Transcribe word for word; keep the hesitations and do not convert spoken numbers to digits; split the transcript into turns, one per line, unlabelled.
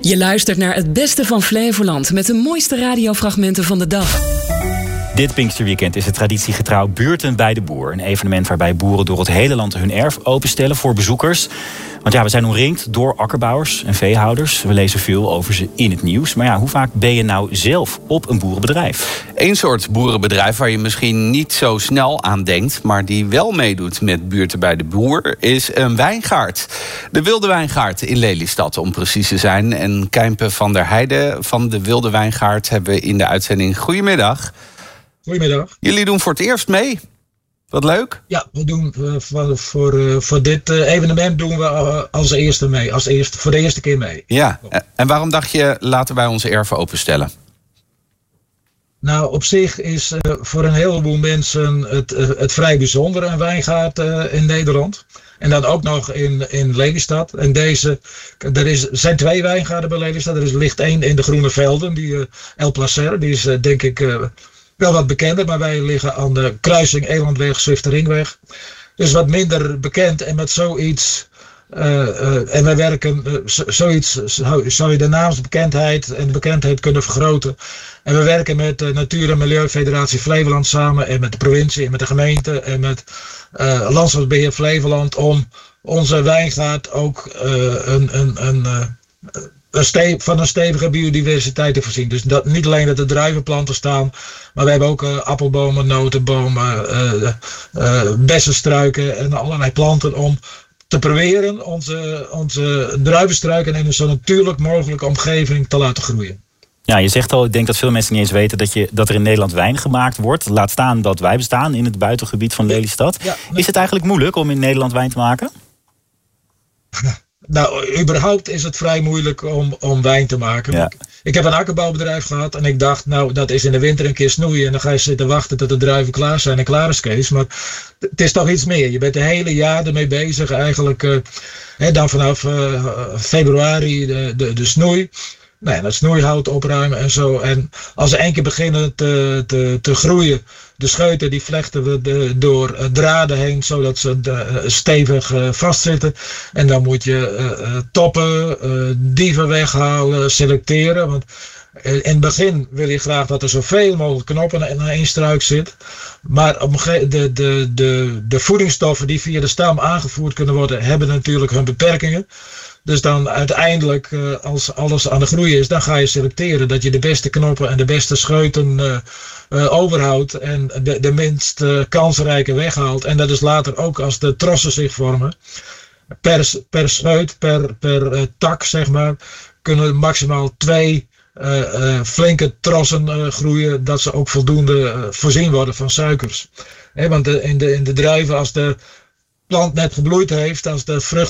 Je luistert naar het beste van Flevoland met de mooiste radiofragmenten van de dag.
Dit Pinksterweekend is het traditiegetrouw Buurten bij de Boer. Een evenement waarbij boeren door het hele land hun erf openstellen voor bezoekers. Want ja, we zijn omringd door akkerbouwers en veehouders. We lezen veel over ze in het nieuws. Maar ja, hoe vaak ben je nou zelf op een boerenbedrijf?
Eén soort boerenbedrijf waar je misschien niet zo snel aan denkt, maar die wel meedoet met Buurten bij de Boer, is een wijngaard. De Wilde Wijngaard in Lelystad, om precies te zijn. En Kijmpe van der Heijden van de Wilde Wijngaard hebben we in de uitzending. Goedemiddag.
Goedemiddag.
Jullie doen voor het eerst mee. Wat leuk.
Ja, we doen uh, voor, voor, uh, voor dit uh, evenement doen we uh, als eerste mee. Als eerste, voor de eerste keer mee.
Ja, en waarom dacht je, laten wij onze erven openstellen?
Nou, op zich is uh, voor een heleboel mensen het, uh, het vrij bijzonder, een wijngaard uh, in Nederland. En dan ook nog in, in Lelystad. En deze, er is, zijn twee wijngaarden bij Lelystad. Er is ligt één in de Groene Velden, die uh, El Placer. Die is uh, denk ik uh, wel wat bekender, maar wij liggen aan de kruising Elandweg, Zwifteringweg. Dus wat minder bekend en met zoiets. Uh, uh, en wij werken uh, zoiets, zou, zou je de naamsbekendheid en de bekendheid kunnen vergroten. En we werken met de Natuur- en Milieufederatie Flevoland samen en met de provincie en met de gemeente en met uh, Landschapsbeheer Flevoland om onze wijngaard ook uh, een, een, een, uh, een ste- van een stevige biodiversiteit te voorzien. Dus dat, niet alleen dat er druivenplanten staan, maar we hebben ook uh, appelbomen, notenbomen, uh, uh, bessenstruiken en allerlei planten om te proberen onze, onze druivenstruiken in een zo natuurlijk mogelijke omgeving te laten groeien.
Ja, je zegt al, ik denk dat veel mensen niet eens weten dat, je, dat er in Nederland wijn gemaakt wordt. Laat staan dat wij bestaan in het buitengebied van Lelystad. Ja, nee. Is het eigenlijk moeilijk om in Nederland wijn te maken?
Nou, überhaupt is het vrij moeilijk om, om wijn te maken. Ja. Ik heb een akkerbouwbedrijf gehad en ik dacht, nou, dat is in de winter een keer snoeien en dan ga je zitten wachten tot de druiven klaar zijn en klaar is Kees. Maar het is toch iets meer. Je bent het hele jaar ermee bezig eigenlijk. Uh, hè, dan vanaf uh, februari de, de, de snoei. Nou, het snoeihout opruimen en zo. En als ze één keer beginnen te, te, te groeien, de scheuten die vlechten we de, door uh, draden heen, zodat ze de, uh, stevig uh, vastzitten. En dan moet je uh, uh, toppen, uh, dieven weghalen, selecteren. Want uh, in het begin wil je graag dat er zoveel mogelijk knoppen in één struik zit. Maar op een ge- de, de, de, de voedingsstoffen die via de stam aangevoerd kunnen worden, hebben natuurlijk hun beperkingen. Dus dan uiteindelijk, uh, als alles aan de groei is, dan ga je selecteren dat je de beste knoppen en de beste scheuten uh, uh, overhoudt en de, de minst uh, kansrijke weghaalt. En dat is later ook als de trossen zich vormen. Per, per scheut, per, per uh, tak, zeg maar, kunnen maximaal twee uh, uh, flinke trossen uh, groeien, dat ze ook voldoende uh, voorzien worden van suikers. He, want de, in, de, in de druiven, als de plant net gebloeid heeft, als de vrucht